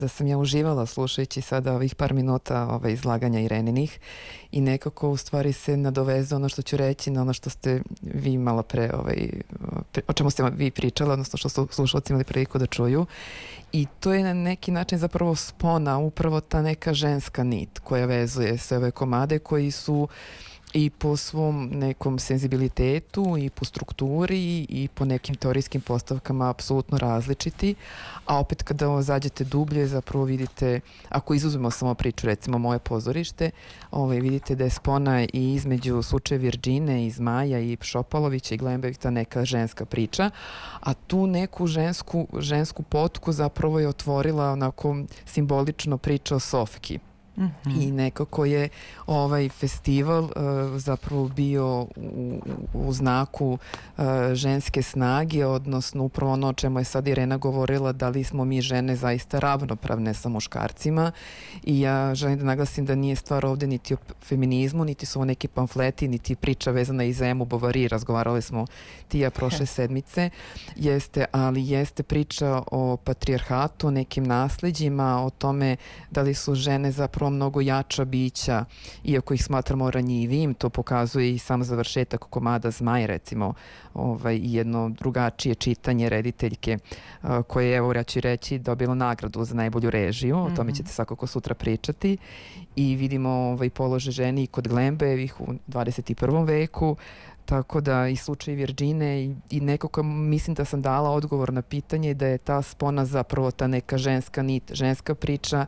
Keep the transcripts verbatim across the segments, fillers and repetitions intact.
da sam ja uživala slušajući sada ovih par minuta ove izlaganja Ireninih i nekako u stvari se nadovezao ono što ću reći na ono što ste vi malo pre, ovaj, o čemu ste vi pričali, odnosno što su slušalci imali priliku da čuju. I to je na neki način zapravo spona, upravo ta neka ženska nit koja vezuje sve ove komade koji su i po svom nekom senzibilitetu i po strukturi i po nekim teorijskim postavkama apsolutno različiti, a opet kada zađete dublje zapravo vidite, ako izuzmemo samo priču recimo Moje pozorište, ovaj, vidite da je spona i između slučaja Virđine i Zmaja i Šopalovića i Glembevih ta neka ženska priča, a tu neku žensku, žensku potku zapravo je otvorila onako simbolično priča o Sofki. Mm-hmm. I nekako je ovaj festival uh, zapravo bio u, u znaku uh, ženske snage, odnosno upravo ono o čemu je sad Irena govorila, da li smo mi žene zaista ravnopravne sa muškarcima. I ja želim da naglasim da nije stvar ovde niti o feminizmu, niti su ovo neki pamfleti, niti priča vezana iz Emu Bovary, razgovarali smo ti ja prošle sedmice, jeste, ali jeste priča o patrijarhatu, o nekim nasleđima, o tome da li su žene zapravo mnogo jača bića, iako ih smatramo ranjivim. To pokazuje i sam završetak komada Zmaj, recimo, ovaj, jedno drugačije čitanje rediteljke uh, koje, evo, ja ću reći, dobila nagradu za najbolju režiju, o tome ćete svakako sutra pričati, i vidimo ovaj, položaj ženi kod Glembevih u dvadeset i prvom veku, tako da i slučaj Virđine i, i nekako mislim da sam dala odgovor na pitanje da je ta spona zapravo ta neka ženska nit, ženska priča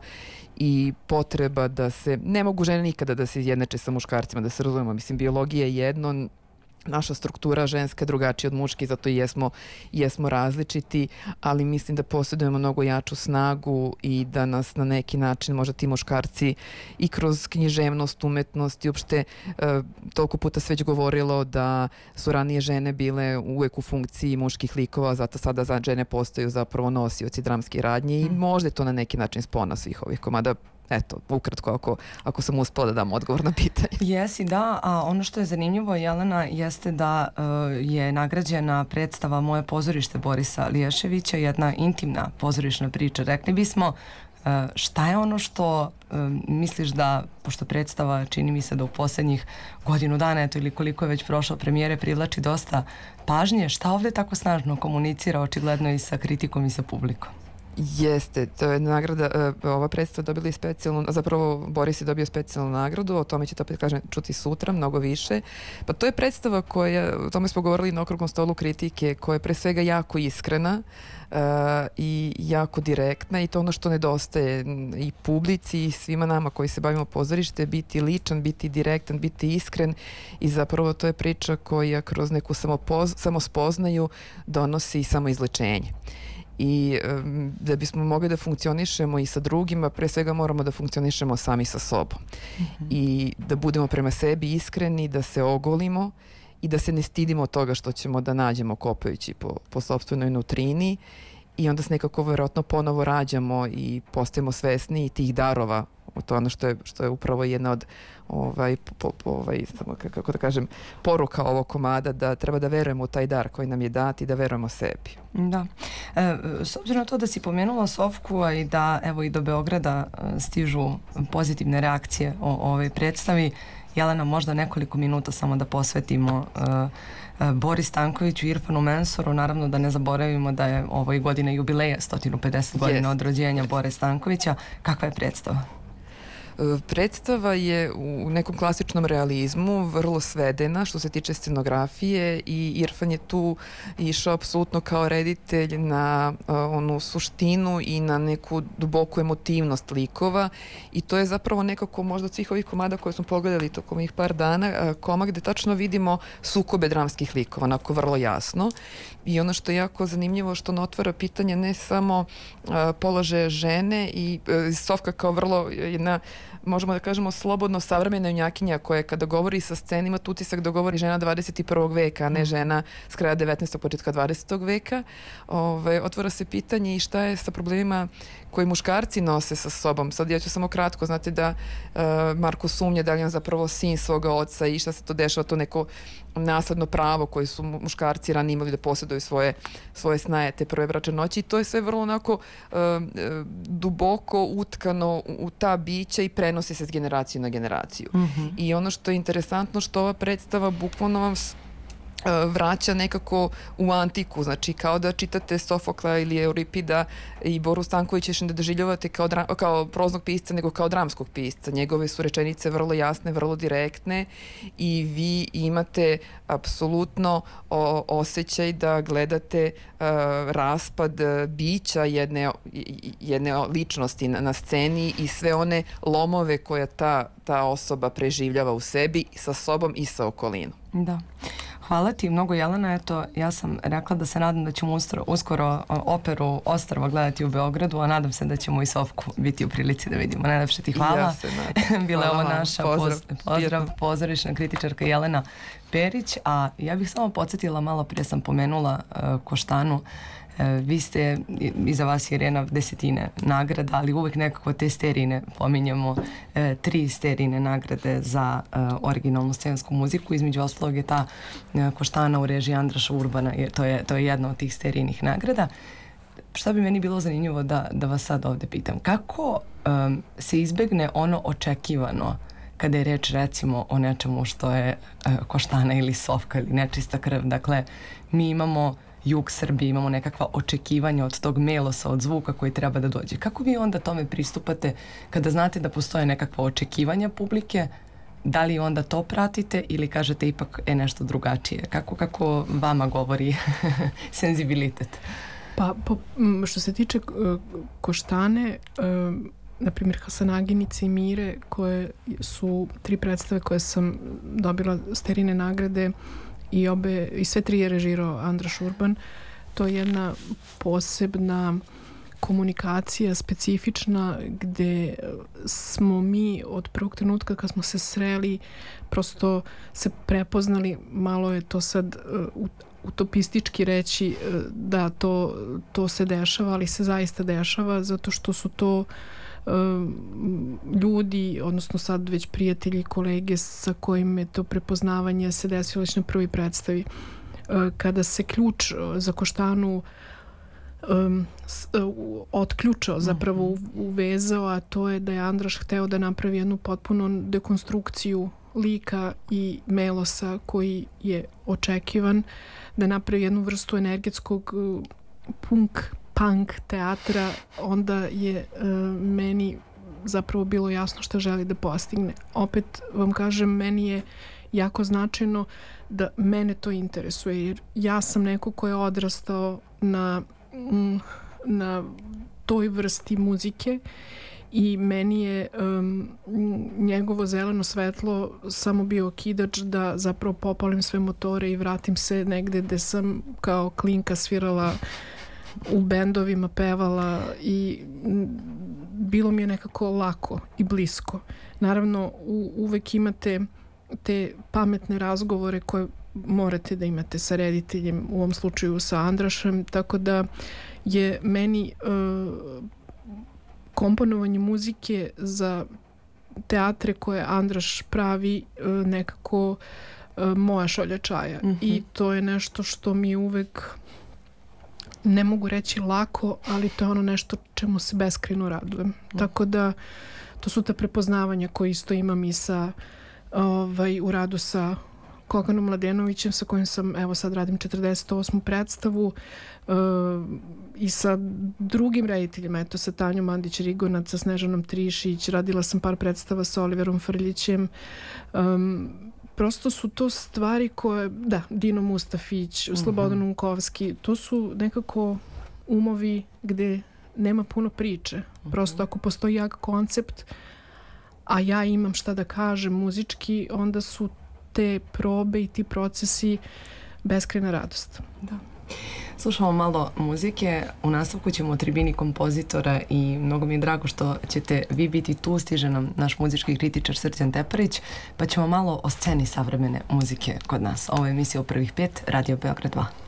i potreba da se, ne mogu žene nikada da se izjednače sa muškarcima, da se razumemo, mislim biologija je jedno, naša struktura ženska je drugačija od muške, zato i jesmo, jesmo različiti, ali mislim da posjedujemo mnogo jaču snagu i da nas na neki način možda ti muškarci i kroz književnost, umetnost i uopšte e, toliko puta se već govorilo da su ranije žene bile uvek u funkciji muških likova, zato sada za žene postaju zapravo nosioci dramske radnje i možda je to na neki način spona svih ovih komada. Eto, ukratko, ako, ako sam uspela da dam odgovor na pitanje. Jesi, da, a ono što je zanimljivo, Jelena, jeste da uh, je nagrađena predstava Moje pozorište Borisa Liješevića, jedna intimna pozorišna priča. Rekli bismo, uh, šta je ono što uh, misliš da, pošto predstava čini mi se da u poslednjih godinu dana, eto, ili koliko je već prošlo premijere, privlači dosta pažnje, šta ovde tako snažno komunicira, očigledno i sa kritikom i sa publikom? Jeste, to je nagrada, ova predstava dobila i specijalnu, zapravo Boris je dobio specijalnu nagradu, o tome ćete opet kažem čuti sutra, mnogo više. Pa to je predstava koja, o tome smo govorili na okruglom stolu kritike, koja je pre svega jako iskrena uh, i jako direktna i to ono što nedostaje i publici i svima nama koji se bavimo pozorište, biti ličan, biti direktan, biti iskren i zapravo to je priča koja kroz neku samopoz, samospoznaju donosi samoizlečenje. I um, da bismo mogli da funkcionišemo i sa drugima, pre svega moramo da funkcionišemo sami sa sobom. Mm-hmm. I da budemo prema sebi iskreni, da se ogolimo i da se ne stidimo od toga što ćemo da nađemo kopajući po, po sopstvenoj nutrini i onda se nekako vjerojatno ponovo rađamo i postajemo svesni tih darova. To je ono što je, što je upravo jedna od ovaj, po, po, ovaj, samo kako da kažem, poruka ovog komada, da treba da verujemo u taj dar koji nam je dat i da verujemo sebi. Da. E, s obzirom na to da si pomenula Sofku, a i da evo i do Beograda stižu pozitivne reakcije o, o ovoj predstavi, Jelena, možda nekoliko minuta samo da posvetimo uh, Boris Stankoviću i Irfanu Mensoru, naravno da ne zaboravimo da je ovoj godine jubileja sto pedeset godina yes. od rođenja Bore Stankovića. Kakva je predstava? Predstava je u nekom klasičnom realizmu vrlo svedena što se tiče scenografije i Irfan je tu išao apsolutno kao reditelj na uh, onu suštinu i na neku duboku emotivnost likova i to je zapravo nekako možda od svih ovih komada koje smo pogledali tokom ovih par dana, uh, komak gde tačno vidimo sukobe dramskih likova, onako vrlo jasno i ono što je jako zanimljivo što on otvara pitanje ne samo uh, položaje žene i uh, Sofka kao vrlo jedna možemo da kažemo slobodno savremena junjakinja koja kada govori sa scene ima utisak da govori žena dvadeset prvog veka, a ne žena s kraja devetnaestog početka dvadesetog veka. Ove, otvara se pitanje i šta je sa problemima koji muškarci nose sa sobom. Sad ja ću samo kratko, znate da uh, Marko sumnja da li je on zapravo sin svoga oca i šta se to dešava, to neko nasledno pravo koje su muškarci ranije imali da posjeduju svoje, svoje snaje te prve bračne noći i to je sve vrlo onako uh, duboko utkano u, u ta bića i prenosi se s generacije na generaciju. Mm-hmm. I ono što je interesantno što ova predstava bukvalno vam vraća nekako u antiku, znači kao da čitate Sofokla ili Euripida i Boru Stankovića ne doživljavate kao, dra- kao proznog pisca, nego kao dramskog pisca. Njegove su rečenice vrlo jasne, vrlo direktne i vi imate apsolutno o, osjećaj da gledate uh, raspad bića jedne, jedne ličnosti na, na sceni i sve one lomove koje ta, ta osoba preživljava u sebi sa sobom i sa okolinom. Da. Hvala ti mnogo, Jelena. Eto, ja sam rekla da se nadam da ćemo ustro, uskoro operu Ostrvo gledati u Beogradu, a nadam se da ćemo i Sofku biti u prilici da vidimo. Najlepše ti hvala. Ja se nadam. Bila je hvala ovo naša pozdrav, poz, pozdrav pozorišna kritičarka Jelena Perić, a ja bih samo podsjetila, malo prije sam pomenula uh, Koštanu. Uh, vi ste, iza vas je Irena, desetine nagrada, ali uvek nekako te sterine pominjamo, uh, tri sterine nagrade za uh, originalnu scensku muziku, između ostalog je ta uh, Koštana u režiji Andraša Urbana, je, to, je, to je jedna od tih sterinih nagrada. Šta bi meni bilo zanimljivo da, da vas sad ovde pitam, kako um, se izbegne ono očekivano kada je reč recimo o nečemu što je uh, Koštana ili Sofka ili nečista krv, dakle mi imamo jug Srbije, imamo nekakva očekivanja od tog melosa, od zvuka koji treba da dođe. Kako vi onda tome pristupate kada znate da postoje nekakva očekivanja publike? Da li onda to pratite ili kažete ipak je nešto drugačije? Kako, kako vama govori senzibilitet? Pa, po, što se tiče uh, Koštane, uh, na primjer Hasanaginice i Mire, koje su tri predstave koje sam dobila sterine nagrade, i obe, i sve tri je režirao Andraš Urban. To je jedna posebna komunikacija, specifična, gde smo mi od prvog trenutka kad smo se sreli prosto se prepoznali. Malo je to sad uh, utopistički reći uh, da to, to se dešava, ali se zaista dešava zato što su to ljudi, odnosno sad već prijatelji i kolege sa kojim je to prepoznavanje se desilo već na prvoj predstavi. Kada se ključ za Koštanu um, otključao, zapravo uvezao, a to je da je Andraš hteo da napravi jednu potpuno dekonstrukciju lika i melosa koji je očekivan, da napravi jednu vrstu energetskog punk punk teatra, onda je uh, meni zapravo bilo jasno šta želi da postigne. Opet vam kažem, meni je jako značajno da mene to interesuje, jer ja sam neko ko je odrastao na, mm, na toj vrsti muzike i meni je um, njegovo zeleno svetlo samo bio okidač da zapravo popalim sve motore i vratim se negde gde sam kao klinka svirala u bendovima, pevala i bilo mi je nekako lako i blisko. Naravno, u, uvek imate te pametne razgovore koje morate da imate sa rediteljem, u ovom slučaju sa Andrašem, tako da je meni uh, komponovanje muzike za teatre koje Andraš pravi uh, nekako uh, moja šolja čaja. Mm-hmm. I to je nešto što mi uvek, ne mogu reći lako, ali to je ono nešto čemu se beskrajno radujem. Mm. Tako da to su ta prepoznavanja koje isto imam i sa ovaj, u radu sa Koganom Mladenovićem, sa kojim sam, evo sad radim četrdeset osmu predstavu, uh, i sa drugim rediteljima, eto sa Tanjom Mandić-Rigonac, sa Snežanom Trišić, radila sam par predstava sa Oliverom Frljićem. Um, prosto su to stvari koje, da, Dino Mustafić, uh-huh. Slobodan Unkovski, to su nekako umovi gde nema puno priče. Uh-huh. Prosto ako postoji jak koncept, a ja imam šta da kažem muzički, onda su te probe i ti procesi beskrajna radost. Da. Slušamo malo muzike, u nastavku ćemo o tribini kompozitora i mnogo mi je drago što ćete vi biti tu, stiže nam naš muzički kritičar Srđan Teparić, pa ćemo malo o sceni savremene muzike kod nas. Ovo je emisija u prvih pet, Radio Beograd dva.